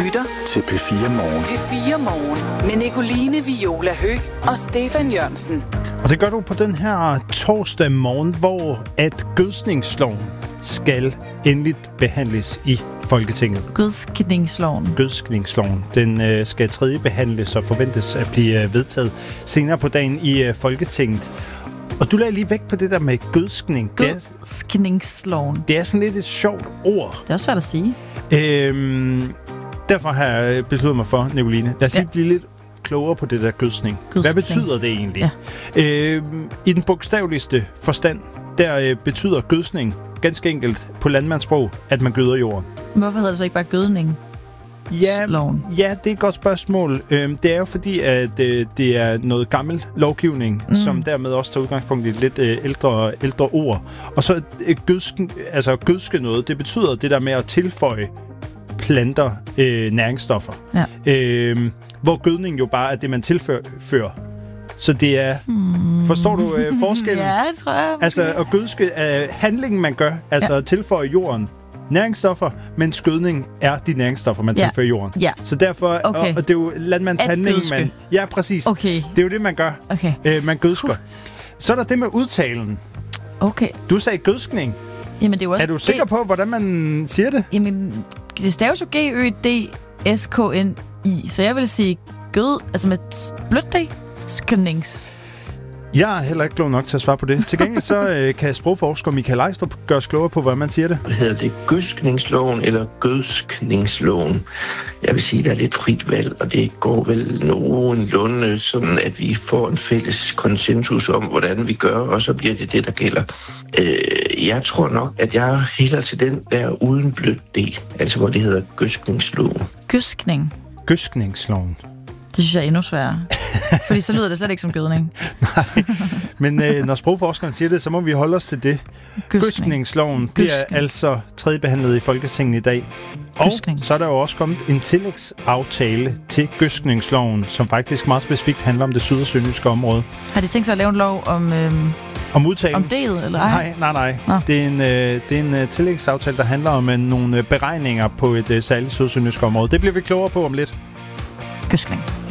lytter til P4 Morgen. P4 Morgen med Nicoline Viola Høgh og Stefan Jørgensen. Og det gør du på den her torsdag morgen, hvor at gødsningsloven skal endeligt behandles i Folketinget. Gødskningsloven. Den skal tredje behandles og forventes at blive vedtaget senere på dagen i Folketinget. Og du lagde lige væk på det der med gødskning. Gødskningsloven. Det er sådan lidt et sjovt ord. Det er også svært at sige. Derfor har jeg besluttet mig for, Nicoline. Lad os lige blive lidt klogere på det der gødskning. Hvad betyder det egentlig? Ja. I den bogstaveligste forstand, der betyder gødskning ganske enkelt på landmandssprog, at man gøder jorden. Hvorfor hedder det så ikke bare gødning? Ja, det er et godt spørgsmål. Det er jo fordi, at det er noget gammel lovgivning, som dermed også tager udgangspunkt i lidt ældre ord. Og så gødske noget, det betyder det der med at tilføje planter næringsstoffer. Ja. Hvor gødning jo bare er det, man tilfører. Så det er... Forstår du forskellen? Ja, tror jeg. Altså at gødske er handlingen, man gør. Altså at tilføje jorden næringsstoffer, men gødning er de næringsstoffer, man tilfører jorden. Ja. Så derfor, og det er jo landmandshandling, man... Ja, præcis. Okay. Det er jo det, man gør. Okay. Man gødsker. Så er der det med udtalen. Okay. Du sagde gødskning. Jamen, det er, er du sikker på, hvordan man siger det? Jamen, det staves jo G-Ø-D-S-K-N-I, så jeg vil sige altså med blødt D, skødnings. Jeg er heller ikke klog nok til at svare på det. Til gengæld så kan sprogforsker Michael Ejstrup gøre os klogere på, hvordan man siger det. Hedder det gødskningsloven eller gødskningsloven? Jeg vil sige, at der er lidt frit valg, og det går vel nogenlunde sådan, at vi får en fælles konsensus om, hvordan vi gør, og så bliver det det, der gælder. Jeg tror nok, at jeg hælder til den der uden blødt D, altså hvor det hedder gødskningsloven. Gødskningsloven. Det synes jeg er endnu sværere. Fordi så lyder det slet ikke som gødning. Nej, men når sprogforskeren siger det, så må vi holde os til det. Gødskningsloven bliver altså tredjebehandlet i Folketinget i dag. Og så er der jo også kommet en tillægsaftale til gødskningsloven, som faktisk meget specifikt handler om det syd- og sønderjyske område. Har de tænkt sig at lave en lov om udtalen? Om D'et, eller ej? Nej. Det er en tillægsaftale, der handler om nogle beregninger på et særligt syd- og sønderjyske område. Det bliver vi klogere på om lidt. Gødskning.